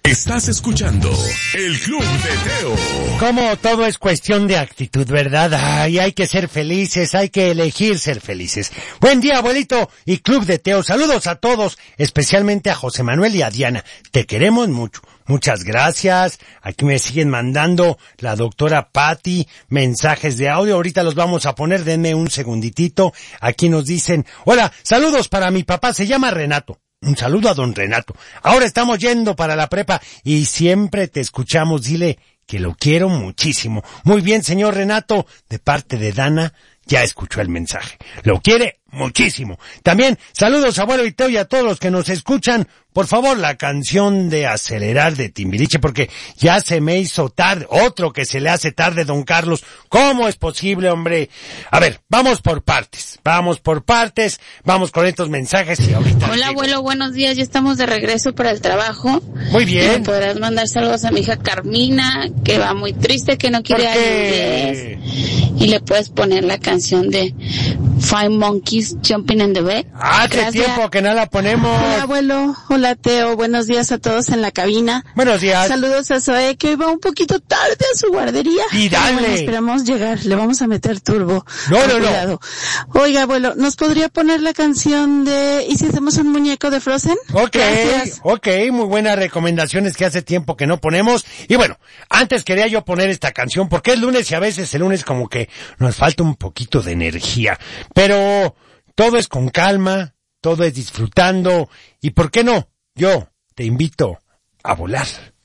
Estás escuchando el Club de Teo. Como todo es cuestión de actitud, ¿verdad? Ay, hay que ser felices, hay que elegir ser felices. Buen día, abuelito y Club de Teo. Saludos a todos, especialmente a José Manuel y a Diana. Te queremos mucho. Muchas gracias. Aquí me siguen mandando la doctora Patti mensajes de audio. Ahorita los vamos a poner, denme un segunditito. Aquí nos dicen, hola, saludos para mi papá, se llama Renato. Un saludo a don Renato. Ahora estamos yendo para la prepa y siempre te escuchamos. Dile que lo quiero muchísimo. Muy bien, señor Renato. De parte de Dana, ya escuchó el mensaje. Lo quiere muchísimo. También, saludos a abuelo y Teo y a todos los que nos escuchan. Por favor, la canción de Acelerar de Timbiriche, porque ya se me hizo tarde. Otro que se le hace tarde, don Carlos. ¿Cómo es posible, hombre? A ver, vamos por partes. Vamos con estos mensajes y ahorita... Hola, abuelo, buenos días. Ya estamos de regreso para el trabajo. Muy bien. ¿Me podrás mandar saludos a mi hija Carmina, que va muy triste, que no quiere ir al inglés? Y le puedes poner la canción de Five Monkeys Jumping in the Bed. Hace tiempo que no la ponemos. Hola, abuelo. Hola, Teo. Buenos días a todos en la cabina. Buenos días. Saludos a Zoe, que hoy va un poquito tarde a su guardería. Y dale. Bueno, esperamos llegar. Le vamos a meter turbo. No. Cuidado. Oiga, abuelo, ¿nos podría poner la canción de ¿y si hacemos un muñeco de Frozen? Gracias. Ok, muy buenas recomendaciones que hace tiempo que no ponemos. Y bueno, antes quería yo poner esta canción porque es lunes y a veces el lunes como que nos falta un poquito de energía. Pero todo es con calma, todo es disfrutando y ¿por qué no? Yo te invito a volar.